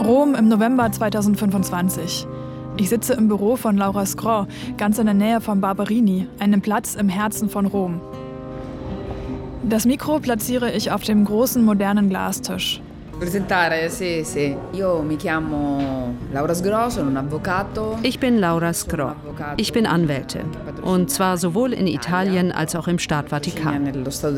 Rom im November 2025. Ich sitze im Büro von Laura Scro, ganz in der Nähe von Barberini, einem Platz im Herzen von Rom. Das Mikro platziere ich auf dem großen, modernen Glastisch. Ich bin Laura Scro. Ich bin Anwältin. Und zwar sowohl in Italien als auch im Staat Vatikan.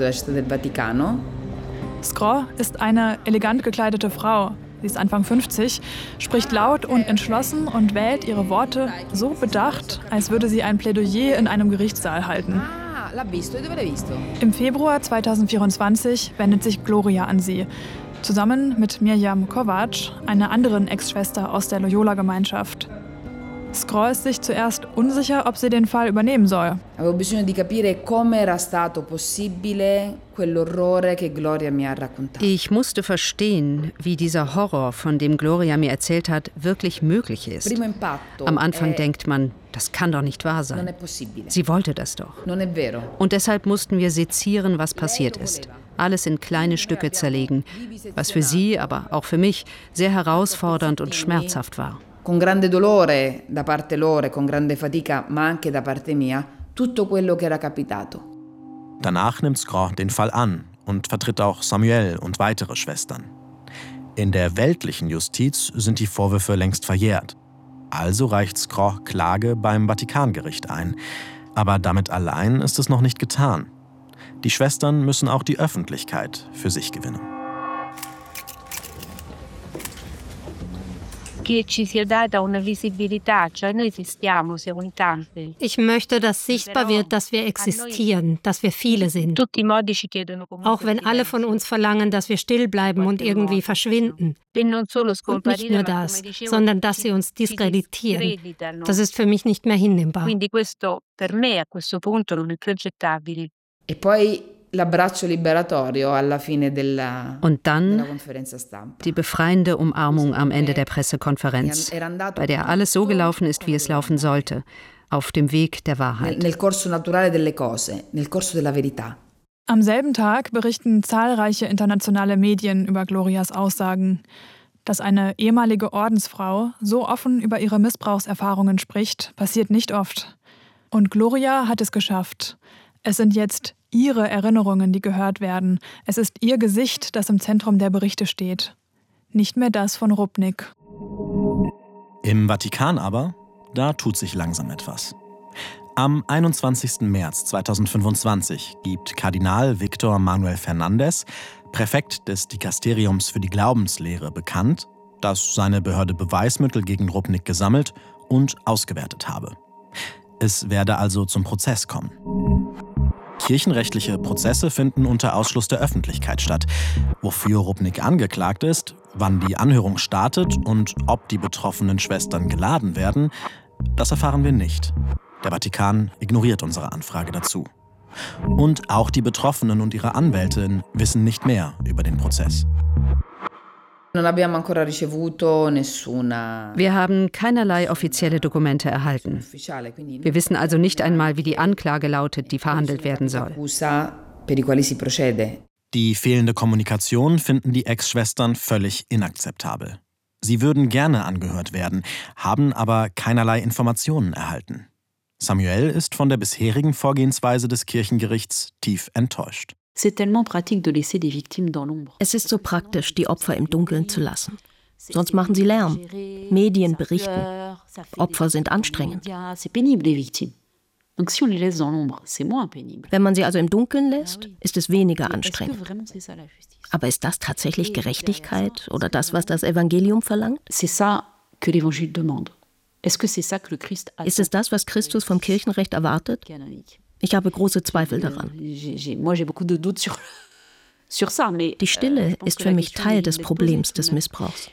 Scro ist eine elegant gekleidete Frau. Sie ist Anfang 50, spricht laut und entschlossen und wählt ihre Worte so bedacht, als würde sie ein Plädoyer in einem Gerichtssaal halten. Im Februar 2024 wendet sich Gloria an sie, zusammen mit Mirjam Kovac, einer anderen Ex-Schwester aus der Loyola-Gemeinschaft. Scro ist sich zuerst unsicher, ob sie den Fall übernehmen soll. Ich musste verstehen, wie dieser Horror, von dem Gloria mir erzählt hat, wirklich möglich ist. Am Anfang denkt man, das kann doch nicht wahr sein. Sie wollte das doch. Und deshalb mussten wir sezieren, was passiert ist. Alles in kleine Stücke zerlegen, was für sie, aber auch für mich sehr herausfordernd und schmerzhaft war. Con grande dolore da parte loro, con grande fatica, ma anche da parte mia, tutto quello che era capitato. Danach nimmt Scro den Fall an und vertritt auch Samuel und weitere Schwestern. In der weltlichen Justiz sind die Vorwürfe längst verjährt. Also reicht Scro Klage beim Vatikangericht ein. Aber damit allein ist es noch nicht getan. Die Schwestern müssen auch die Öffentlichkeit für sich gewinnen. Ich möchte, dass sichtbar wird, dass wir existieren, dass wir viele sind. Auch wenn alle von uns verlangen, dass wir still bleiben und irgendwie verschwinden. Und nicht nur das, sondern dass sie uns diskreditieren. Das ist für mich nicht mehr hinnehmbar. E poi l'abbraccio liberatorio alla fine della Conferenza stampa. Die befreiende Umarmung am Ende der Pressekonferenz, bei der alles so gelaufen ist, wie es laufen sollte, auf dem Weg der Wahrheit. Nel corso naturale delle cose, nel corso della verità. Am selben Tag berichten zahlreiche internationale Medien über Glorias Aussagen. Dass eine ehemalige Ordensfrau so offen über ihre Missbrauchserfahrungen spricht, passiert nicht oft. Und Gloria hat es geschafft. Es sind jetzt ihre Erinnerungen, die gehört werden. Es ist ihr Gesicht, das im Zentrum der Berichte steht. Nicht mehr das von Rupnik. Im Vatikan aber, da tut sich langsam etwas. Am 21. März 2025 gibt Kardinal Victor Manuel Fernández, Präfekt des Dikasteriums für die Glaubenslehre, bekannt, dass seine Behörde Beweismittel gegen Rupnik gesammelt und ausgewertet habe. Es werde also zum Prozess kommen. Kirchenrechtliche Prozesse finden unter Ausschluss der Öffentlichkeit statt. Wofür Rupnik angeklagt ist, wann die Anhörung startet und ob die betroffenen Schwestern geladen werden, das erfahren wir nicht. Der Vatikan ignoriert unsere Anfrage dazu. Und auch die Betroffenen und ihre Anwältin wissen nicht mehr über den Prozess. Wir haben keinerlei offizielle Dokumente erhalten. Wir wissen also nicht einmal, wie die Anklage lautet, die verhandelt werden soll. Die fehlende Kommunikation finden die Ex-Schwestern völlig inakzeptabel. Sie würden gerne angehört werden, haben aber keinerlei Informationen erhalten. Samuel ist von der bisherigen Vorgehensweise des Kirchengerichts tief enttäuscht. Es ist so praktisch, die Opfer im Dunkeln zu lassen. Sonst machen sie Lärm. Medien berichten. Opfer sind anstrengend. Wenn man sie also im Dunkeln lässt, ist es weniger anstrengend. Aber ist das tatsächlich Gerechtigkeit oder das, was das Evangelium verlangt? Ist es das, was Christus vom Kirchenrecht erwartet? Ich habe große Zweifel daran. Die Stille ist für mich Teil des Problems des Missbrauchs.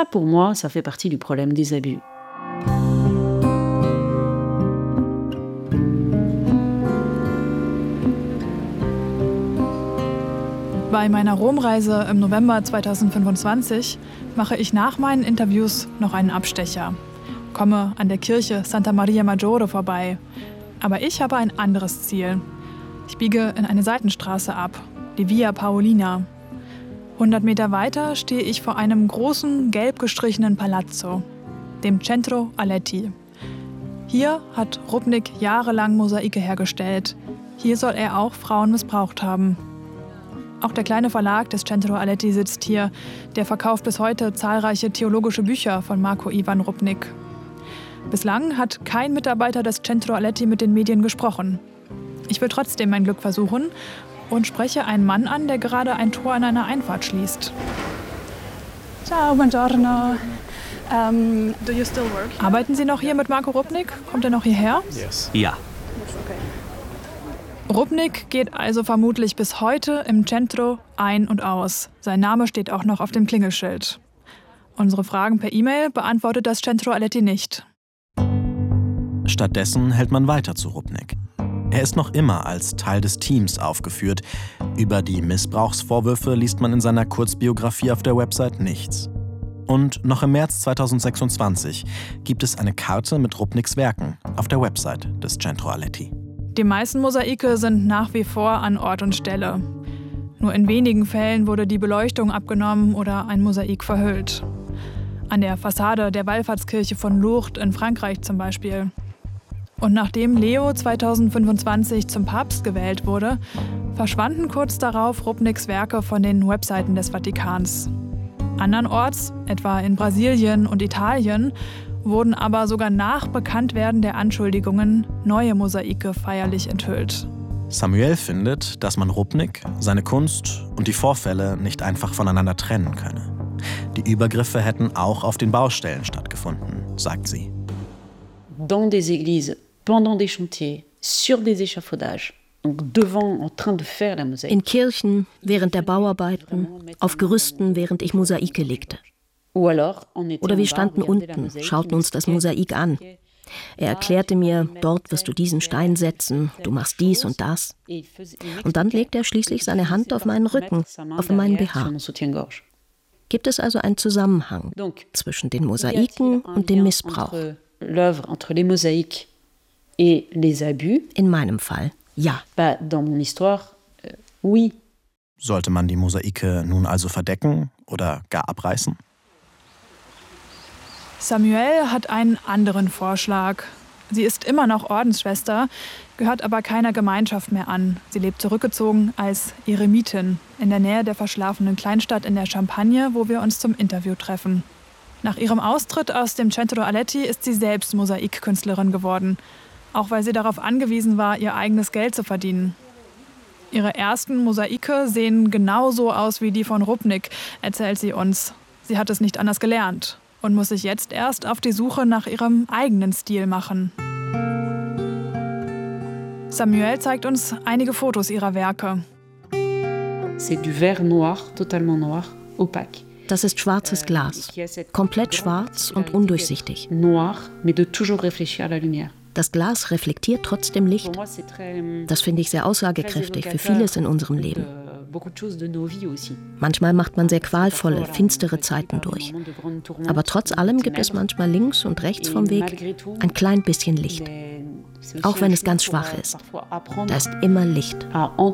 Bei meiner Romreise im November 2025 mache ich nach meinen Interviews noch einen Abstecher. Komme an der Kirche Santa Maria Maggiore vorbei. Aber ich habe ein anderes Ziel. Ich biege in eine Seitenstraße ab, die Via Paolina. 100 Meter weiter stehe ich vor einem großen, gelb gestrichenen Palazzo, dem Centro Aletti. Hier hat Rupnik jahrelang Mosaike hergestellt. Hier soll er auch Frauen missbraucht haben. Auch der kleine Verlag des Centro Aletti sitzt hier. Der verkauft bis heute zahlreiche theologische Bücher von Marko Ivan Rupnik. Bislang hat kein Mitarbeiter des Centro Aletti mit den Medien gesprochen. Ich will trotzdem mein Glück versuchen und spreche einen Mann an, der gerade ein Tor an einer Einfahrt schließt. Ciao, buongiorno. Do you still work here? Arbeiten Sie noch hier mit Marko Rupnik? Kommt er noch hierher? Yes. Ja. Rupnik geht also vermutlich bis heute im Centro ein und aus. Sein Name steht auch noch auf dem Klingelschild. Unsere Fragen per E-Mail beantwortet das Centro Aletti nicht. Stattdessen hält man weiter zu Rupnik. Er ist noch immer als Teil des Teams aufgeführt. Über die Missbrauchsvorwürfe liest man in seiner Kurzbiografie auf der Website nichts. Und noch im März 2026 gibt es eine Karte mit Rupniks Werken auf der Website des Centro Aletti. Die meisten Mosaike sind nach wie vor an Ort und Stelle. Nur in wenigen Fällen wurde die Beleuchtung abgenommen oder ein Mosaik verhüllt. An der Fassade der Wallfahrtskirche von Lourdes in Frankreich zum Beispiel. Und nachdem Leo 2025 zum Papst gewählt wurde, verschwanden kurz darauf Rupniks Werke von den Webseiten des Vatikans. Andernorts, etwa in Brasilien und Italien, wurden aber sogar nach Bekanntwerden der Anschuldigungen neue Mosaike feierlich enthüllt. Samuel findet, dass man Rupnik, seine Kunst und die Vorfälle nicht einfach voneinander trennen könne. Die Übergriffe hätten auch auf den Baustellen stattgefunden, sagt sie. Dans des églises, pendant des chantiers, sur des échafaudages. In Kirchen, während der Bauarbeiten, auf Gerüsten, während ich Mosaike legte. Oder wir standen unten, schauten uns das Mosaik an. Er erklärte mir, dort wirst du diesen Stein setzen, du machst dies und das. Und dann legte er schließlich seine Hand auf meinen Rücken, auf meinen BH. Gibt es also einen Zusammenhang zwischen den Mosaiken und dem Missbrauch? In meinem Fall, ja. Sollte man die Mosaike nun also verdecken oder gar abreißen? Samuel hat einen anderen Vorschlag. Sie ist immer noch Ordensschwester, gehört aber keiner Gemeinschaft mehr an. Sie lebt zurückgezogen als Eremitin in der Nähe der verschlafenen Kleinstadt in der Champagne, wo wir uns zum Interview treffen. Nach ihrem Austritt aus dem Centro Aletti ist sie selbst Mosaikkünstlerin geworden, auch weil sie darauf angewiesen war, ihr eigenes Geld zu verdienen. Ihre ersten Mosaike sehen genauso aus wie die von Rupnik, erzählt sie uns. Sie hat es nicht anders gelernt und muss sich jetzt erst auf die Suche nach ihrem eigenen Stil machen. Samuel zeigt uns einige Fotos ihrer Werke. C'est du verre noir, totalement noir, opaque. Das ist schwarzes Glas, komplett schwarz und undurchsichtig. Noir, mais de toujours réfléchir à la lumière. Das Glas reflektiert trotzdem Licht. Das finde ich sehr aussagekräftig für vieles in unserem Leben. Manchmal macht man sehr qualvolle, finstere Zeiten durch. Aber trotz allem gibt es manchmal links und rechts vom Weg ein klein bisschen Licht. Auch wenn es ganz schwach ist. Da ist immer Licht.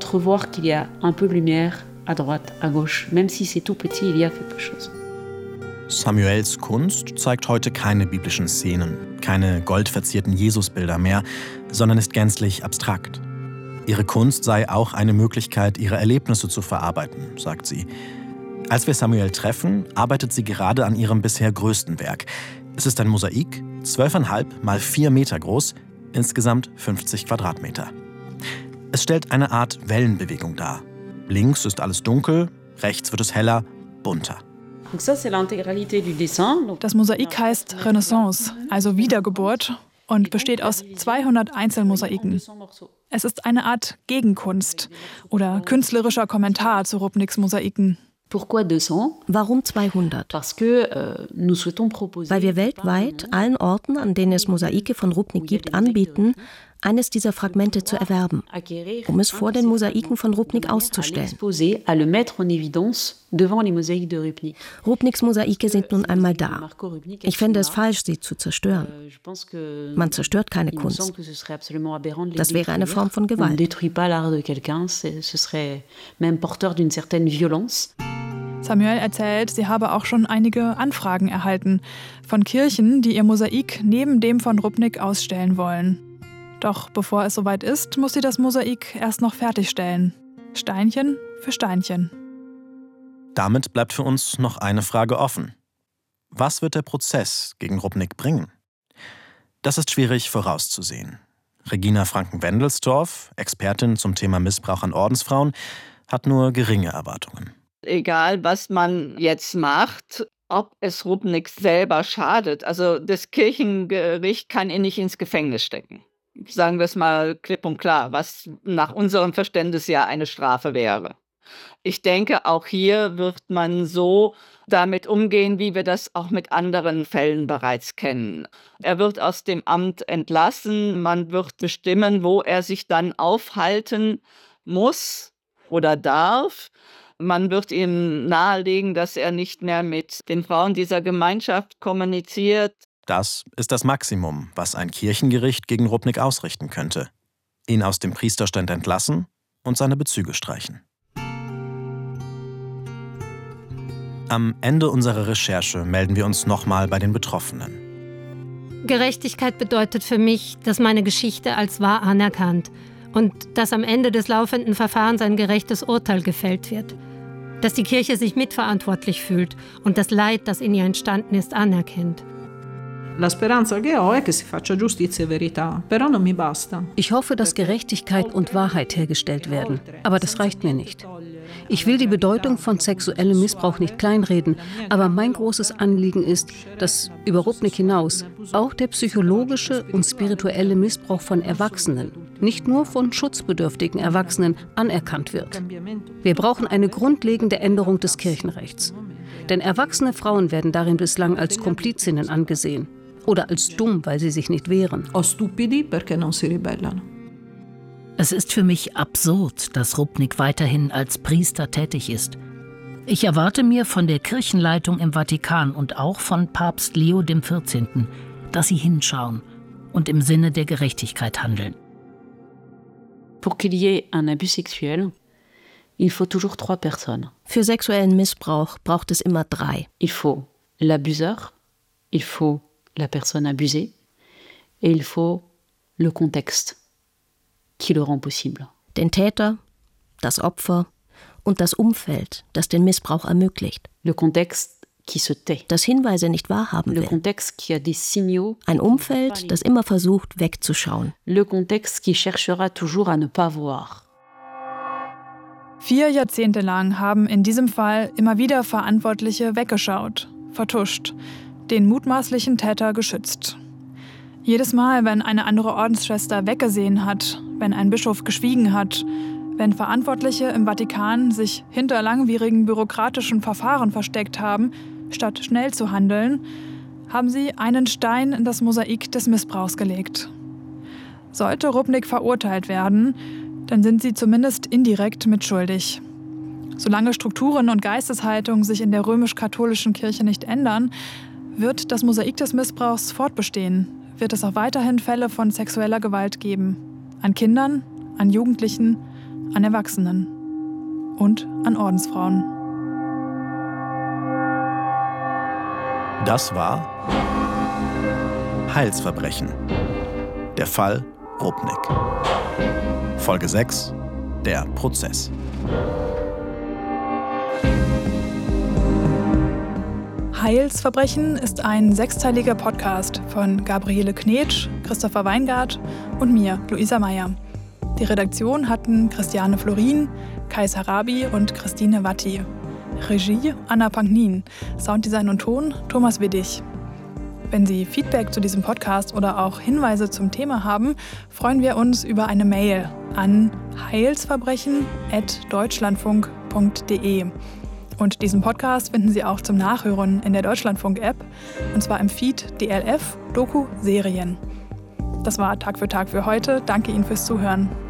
Samuels Kunst zeigt heute keine biblischen Szenen, keine goldverzierten Jesusbilder mehr, sondern ist gänzlich abstrakt. Ihre Kunst sei auch eine Möglichkeit, ihre Erlebnisse zu verarbeiten, sagt sie. Als wir Samuel treffen, arbeitet sie gerade an ihrem bisher größten Werk. Es ist ein Mosaik, 12,5 mal 4 Meter groß, insgesamt 50 Quadratmeter. Es stellt eine Art Wellenbewegung dar. Links ist alles dunkel, rechts wird es heller, bunter. Das Mosaik heißt Renaissance, also Wiedergeburt, und besteht aus 200 Einzelmosaiken. Es ist eine Art Gegenkunst oder künstlerischer Kommentar zu Rupniks Mosaiken. Warum 200? Weil wir weltweit allen Orten, an denen es Mosaike von Rupnik gibt, anbieten, eines dieser Fragmente zu erwerben, um es vor den Mosaiken von Rupnik auszustellen. Rupniks Mosaike sind nun einmal da. Ich fände es falsch, sie zu zerstören. Man zerstört keine Kunst. Das wäre eine Form von Gewalt. Samuel erzählt, sie habe auch schon einige Anfragen erhalten von Kirchen, die ihr Mosaik neben dem von Rupnik ausstellen wollen. Doch bevor es soweit ist, muss sie das Mosaik erst noch fertigstellen. Steinchen für Steinchen. Damit bleibt für uns noch eine Frage offen. Was wird der Prozess gegen Rupnik bringen? Das ist schwierig vorauszusehen. Regina Franken-Wendelstorff, Expertin zum Thema Missbrauch an Ordensfrauen, hat nur geringe Erwartungen. Egal, was man jetzt macht, ob es Rupnik selber schadet. Also das Kirchengericht kann ihn nicht ins Gefängnis stecken. Sagen wir es mal klipp und klar, was nach unserem Verständnis ja eine Strafe wäre. Ich denke, auch hier wird man so damit umgehen, wie wir das auch mit anderen Fällen bereits kennen. Er wird aus dem Amt entlassen, man wird bestimmen, wo er sich dann aufhalten muss oder darf. Man wird ihm nahelegen, dass er nicht mehr mit den Frauen dieser Gemeinschaft kommuniziert. Das ist das Maximum, was ein Kirchengericht gegen Rupnik ausrichten könnte. Ihn aus dem Priesterstand entlassen und seine Bezüge streichen. Am Ende unserer Recherche melden wir uns nochmal bei den Betroffenen. Gerechtigkeit bedeutet für mich, dass meine Geschichte als wahr anerkannt und dass am Ende des laufenden Verfahrens ein gerechtes Urteil gefällt wird. Dass die Kirche sich mitverantwortlich fühlt und das Leid, das in ihr entstanden ist, anerkennt. Ich hoffe, dass Gerechtigkeit und Wahrheit hergestellt werden. Aber das reicht mir nicht. Ich will die Bedeutung von sexuellem Missbrauch nicht kleinreden, aber mein großes Anliegen ist, dass über Rupnik hinaus auch der psychologische und spirituelle Missbrauch von Erwachsenen, nicht nur von schutzbedürftigen Erwachsenen, anerkannt wird. Wir brauchen eine grundlegende Änderung des Kirchenrechts. Denn erwachsene Frauen werden darin bislang als Komplizinnen angesehen. Oder als dumm, weil sie sich nicht wehren. Es ist für mich absurd, dass Rupnik weiterhin als Priester tätig ist. Ich erwarte mir von der Kirchenleitung im Vatikan und auch von Papst Leo XIV., dass sie hinschauen und im Sinne der Gerechtigkeit handeln. Pour qu'il y ait un abus sexuel, il faut toujours 3 personnes. Für sexuellen Missbrauch braucht es immer 3. Il faut l'abuseur, il faut la personne abusée et il faut le contexte qui le rend possible. Den Täter, das Opfer und das Umfeld, das den Missbrauch ermöglicht. Le contexte qui se tait. Das Hinweise nicht wahrhaben will. Le contexte qui a des signaux. Ein Umfeld, das immer versucht, wegzuschauen. Le contexte qui cherchera toujours à ne pas voir. 4 Jahrzehnte lang haben in diesem Fall immer wieder Verantwortliche weggeschaut, vertuscht, den mutmaßlichen Täter geschützt. Jedes Mal, wenn eine andere Ordensschwester weggesehen hat, wenn ein Bischof geschwiegen hat, wenn Verantwortliche im Vatikan sich hinter langwierigen bürokratischen Verfahren versteckt haben, statt schnell zu handeln, haben sie einen Stein in das Mosaik des Missbrauchs gelegt. Sollte Rupnik verurteilt werden, dann sind sie zumindest indirekt mitschuldig. Solange Strukturen und Geisteshaltung sich in der römisch-katholischen Kirche nicht ändern, wird das Mosaik des Missbrauchs fortbestehen, wird es auch weiterhin Fälle von sexueller Gewalt geben. An Kindern, an Jugendlichen, an Erwachsenen und an Ordensfrauen. Das war Heilsverbrechen. Der Fall Rupnik. Folge 6. Der Prozess. Heilsverbrechen ist ein 6-teiliger Podcast von Gabriele Knetsch, Christopher Weingart und mir, Luisa Meyer. Die Redaktion hatten Christiane Florin, Kai Sarabi und Christine Watti. Regie Anna Panknin, Sounddesign und Ton Thomas Widdig. Wenn Sie Feedback zu diesem Podcast oder auch Hinweise zum Thema haben, freuen wir uns über eine Mail an heilsverbrechen@deutschlandfunk.de. Und diesen Podcast finden Sie auch zum Nachhören in der Deutschlandfunk-App, und zwar im Feed DLF Doku Serien. Das war Tag für heute. Danke Ihnen fürs Zuhören.